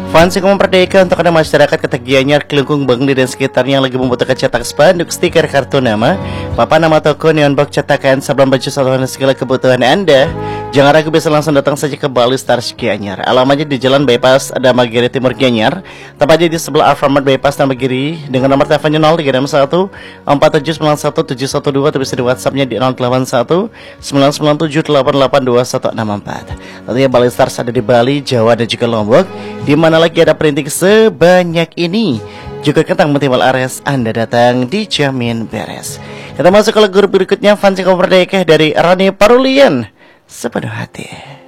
Fansi Merdeka untuk Anda masyarakat Kota Gianyar, Kelungkung, Bangli dan sekitarnya yang lagi membutuhkan cetak spanduk, stiker, kartu nama, papan nama toko, neon box, cetakan, sablon baju, satuan segala kebutuhan Anda. Jangan ragu, bisa langsung datang saja ke Bali Stars Gianyar. Alamatnya di Jalan Bypass Damagiri Timur Gianyar, tepatnya di sebelah Alfamart Bypass Damagiri, dengan nomor teleponnya 0361 4791 712 atau bisa di WhatsAppnya di 081 997 882 164. Tentunya Bali Stars ada di Bali, Jawa dan juga Lombok, di mana lagi ada printing sebanyak ini. Juga kentang multiple Ares, Anda datang dijamin beres. Kita masuk ke lagu berikutnya, Fansi Merdeka dari Rani Parulian, Sepenuh Hati.